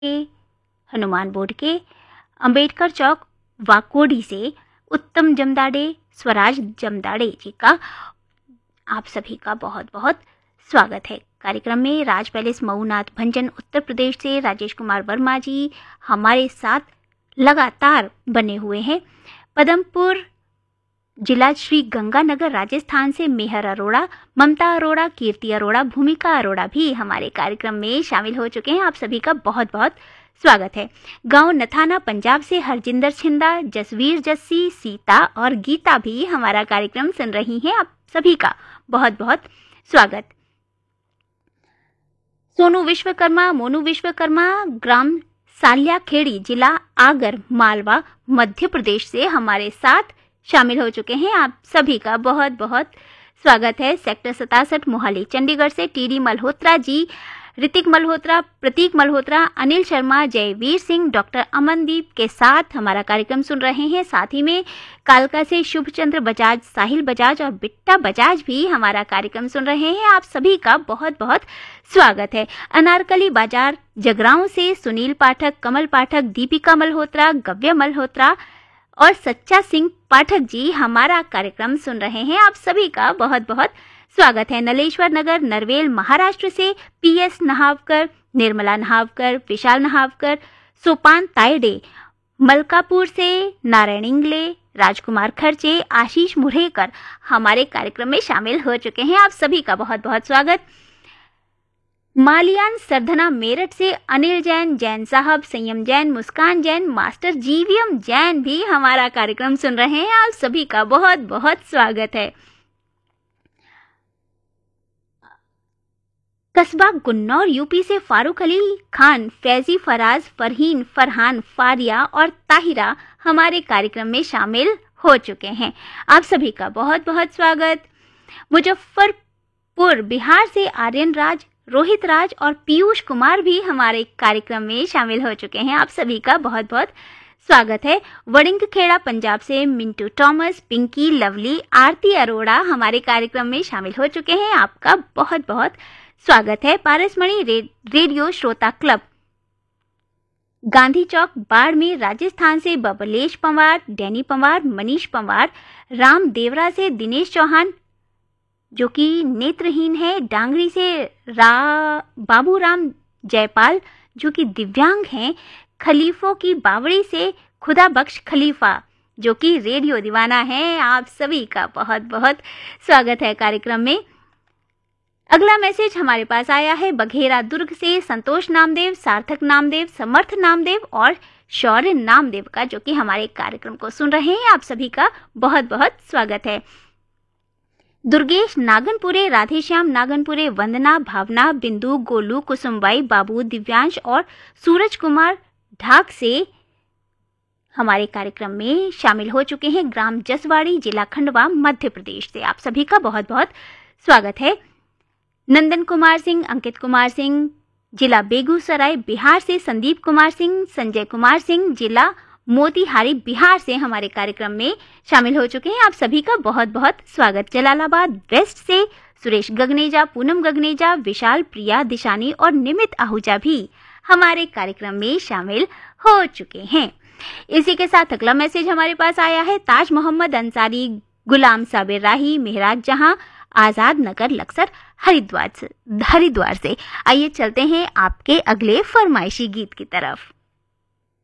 के हनुमान बोर्ड के अंबेडकर चौक वाकोडी से उत्तम जमदाड़े, स्वराज जमदाड़े जी का आप सभी का बहुत बहुत स्वागत है। कार्यक्रम में राज पैलेस मऊनाथ भंजन उत्तर प्रदेश से राजेश कुमार वर्मा जी हमारे साथ लगातार बने हुए हैं। पदमपुर जिला श्री गंगानगर राजस्थान से मेहर अरोड़ा, ममता अरोड़ा, कीर्ति अरोड़ा, भूमिका अरोड़ा भी हमारे कार्यक्रम में शामिल हो चुके हैं। आप सभी का बहुत बहुत स्वागत है। गांव नथाना पंजाब से हरजिंदर छिंदा, जसवीर जस्सी, सीता और गीता भी हमारा कार्यक्रम सुन रही हैं। आप सभी का बहुत बहुत स्वागत। सोनू विश्वकर्मा, मोनू विश्वकर्मा ग्राम सालियाखेड़ी, जिला आगर मालवा, मध्य प्रदेश से हमारे साथ शामिल हो चुके हैं। आप सभी का बहुत बहुत स्वागत है। सेक्टर 67 मोहाली चंडीगढ़ से टीडी मल्होत्रा जी, ऋतिक मल्होत्रा, प्रतीक मल्होत्रा, अनिल शर्मा, जयवीर सिंह, डॉक्टर अमनदीप के साथ हमारा कार्यक्रम सुन रहे हैं। साथ ही में कालका से शुभचंद्र बजाज, साहिल बजाज और बिट्टा बजाज भी हमारा कार्यक्रम सुन रहे हैं। आप सभी का बहुत बहुत स्वागत है। अनारकली बाजार जगरांव से सुनील पाठक, कमल पाठक, दीपिका मल्होत्रा, गव्य मल्होत्रा और सच्चा सिंह पाठक जी हमारा कार्यक्रम सुन रहे हैं। आप सभी का बहुत बहुत स्वागत है। नलेश्वर नगर नरवेल महाराष्ट्र से पीएस नहावकर, निर्मला नहावकर, विशाल नहावकर, सोपान तायडे, मलकापुर से नारायण इंगले, राजकुमार खर्चे, आशीष मुरेकर हमारे कार्यक्रम में शामिल हो चुके हैं। आप सभी का बहुत बहुत स्वागत। मालियान सरधना मेरठ से अनिल जैन, जैन साहब, संयम जैन, मुस्कान जैन, मास्टर जीवीएम जैन भी हमारा कार्यक्रम सुन रहे हैं। आप सभी का बहुत बहुत स्वागत है। कस्बा गुन्नौर यूपी से फारूक अली खान, फैजी, फराज, फरहीन, फरहान, फारिया और ताहिरा हमारे कार्यक्रम में शामिल हो चुके हैं। आप सभी का बहुत बहुत स्वागत। मुजफ्फरपुर बिहार से आर्यन राज, रोहित राज और पीयूष कुमार भी हमारे कार्यक्रम में शामिल हो चुके हैं। आप सभी का बहुत बहुत स्वागत है। वड़िंगखेड़ा पंजाब से मिंटू थॉमस, पिंकी, लवली, आरती अरोड़ा हमारे कार्यक्रम में शामिल हो चुके हैं। आपका बहुत बहुत स्वागत है। पारसमणि रेडियो श्रोता क्लब गांधी चौक बाड़मेर राजस्थान से बबलेश पंवार, डैनी पंवार, मनीष पंवार, राम देवरा से दिनेश चौहान जो कि नेत्रहीन है, डांगरी से बाबूराम जयपाल जो कि दिव्यांग हैं, खलीफों की बावड़ी से खुदा बख्श खलीफा जो कि रेडियो दीवाना है। आप सभी का बहुत बहुत स्वागत है कार्यक्रम में। अगला मैसेज हमारे पास आया है बघेरा दुर्ग से संतोष नामदेव, सार्थक नामदेव, समर्थ नामदेव और शौर्य नामदेव का, जो कि हमारे कार्यक्रम को सुन रहे हैं। आप सभी का बहुत बहुत स्वागत है। दुर्गेश नागनपुरे, राधेश्याम नागनपुरे, वंदना, भावना, बिंदु, गोलू, कुसुमबाई, बाबू, दिव्यांश और सूरज कुमार ढाक से हमारे कार्यक्रम में शामिल हो चुके हैं। ग्राम जसवाड़ी, जिला खंडवा, मध्य प्रदेश से आप सभी का बहुत बहुत स्वागत है। नंदन कुमार सिंह, अंकित कुमार सिंह, जिला बेगूसराय बिहार से संदीप कुमार सिंह, संजय कुमार सिंह, जिला मोतिहारी बिहार से हमारे कार्यक्रम में शामिल हो चुके हैं। आप सभी का बहुत बहुत स्वागत। जलालाबाद वेस्ट से सुरेश गगनेजा, पूनम गगनेजा, विशाल, प्रिया, दिशानी और निमित आहूजा भी हमारे कार्यक्रम में शामिल हो चुके हैं। इसी के साथ अगला मैसेज हमारे पास आया है ताज मोहम्मद अंसारी, गुलाम साबिर राही, मेहराज जहां, आजाद नगर लक्सर, हरिद्वार से। आइए चलते हैं आपके अगले फरमाइशी गीत की तरफ।